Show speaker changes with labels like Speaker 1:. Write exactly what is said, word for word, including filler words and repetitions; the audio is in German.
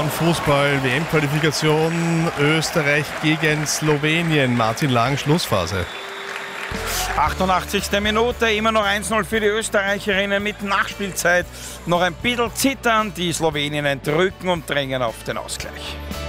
Speaker 1: Frauenfußball-W M-Qualifikation Österreich gegen Slowenien. Martin Lang, Schlussphase.
Speaker 2: achtundachtzigste Minute, immer noch eins null für die Österreicherinnen mit Nachspielzeit. Noch ein bisschen zittern, die Sloweninnen drücken und drängen auf den Ausgleich.